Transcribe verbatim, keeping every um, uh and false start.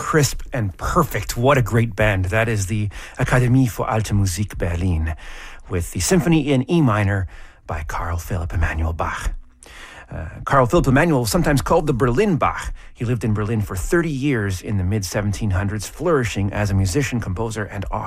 crisp and perfect. What a great band. That is the Akademie für Alte Musik Berlin with the Symphony in E minor by Carl Philipp Emanuel Bach. Uh, Carl Philipp Emanuel was sometimes called the Berlin Bach. He lived in Berlin for thirty years in the mid seventeen hundreds, flourishing as a musician, composer, and author.